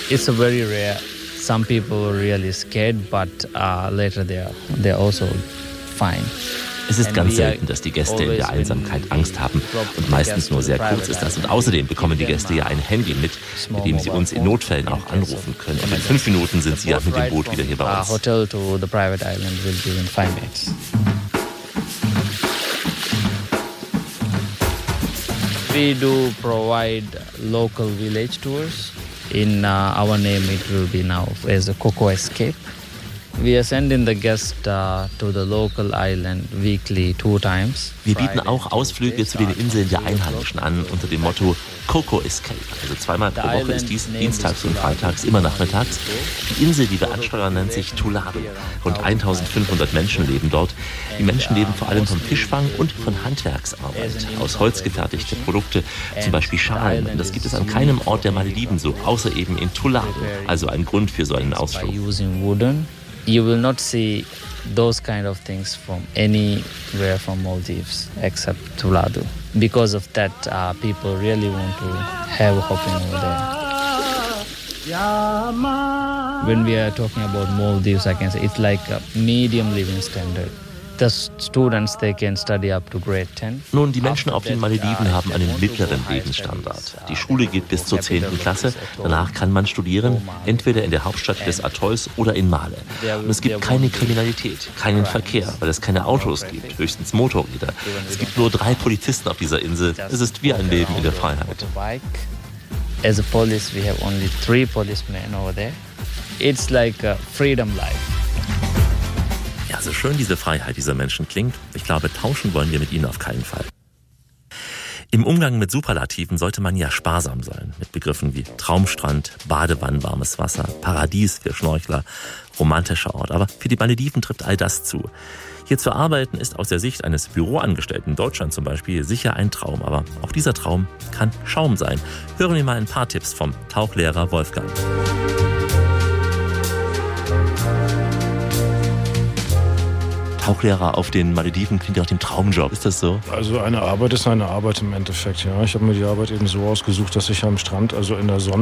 It's a very rare. Some people were really scared, but later they're also fine. Es ist ganz selten, dass die Gäste in der Einsamkeit Angst haben und meistens nur sehr kurz ist das. Und außerdem bekommen die Gäste ja ein Handy mit dem sie uns in Notfällen auch anrufen können. Und in 5 Minuten sind sie ja mit dem Boot wieder hier bei uns. Hotel to the private island will be in 5 minutes. We do provide local village tours. In our name it will be now as a Coco Escape. We are sending the guests to the local island weekly 2 times. Wir bieten auch Ausflüge zu den Inseln der Einheimischen an unter dem Motto Coco Escape. Also 2-mal pro Woche ist dies dienstags und freitags, immer nachmittags. Die Insel, die wir ansteuern, nennt sich Tuladu. Rund 1500 Menschen leben dort. Die Menschen leben vor allem vom Fischfang und von Handwerksarbeit. Aus Holz gefertigte Produkte, zum Beispiel Schalen. Und das gibt es an keinem Ort der Malediven so, außer eben in Tuladu. Also ein Grund für so einen Ausflug. You will not see those kind of things from anywhere from Maldives except Tuladu. Because of that, people really want to have hopping over there. When we are talking about Maldives, I can say it's like a medium living standard. The students, they can study up to grade 10. Nun, die Menschen auf den Malediven haben einen mittleren Lebensstandard. Die Schule geht bis zur 10. Klasse. Danach kann man studieren, entweder in der Hauptstadt des Atolls oder in Male. Und es gibt keine Kriminalität, keinen Verkehr, weil es keine Autos gibt, höchstens Motorräder. Es gibt nur 3 Polizisten auf dieser Insel. Es ist wie ein Leben in der Freiheit. As a police, we have only 3 policemen over there. It's like a freedom life. Ja, so schön diese Freiheit dieser Menschen klingt, ich glaube, tauschen wollen wir mit ihnen auf keinen Fall. Im Umgang mit Superlativen sollte man ja sparsam sein, mit Begriffen wie Traumstrand, Badewanne, warmes Wasser, Paradies für Schnorchler, romantischer Ort. Aber für die Malediven trifft all das zu. Hier zu arbeiten ist aus der Sicht eines Büroangestellten in Deutschland zum Beispiel sicher ein Traum. Aber auch dieser Traum kann Schaum sein. Hören wir mal ein paar Tipps vom Tauchlehrer Wolfgang. Tauchlehrer auf den Malediven klingt ja auch dem Traumjob. Ist das so? Also eine Arbeit ist eine Arbeit im Endeffekt, ja. Ich habe mir die Arbeit eben so ausgesucht, dass ich am Strand, also in der Sonne,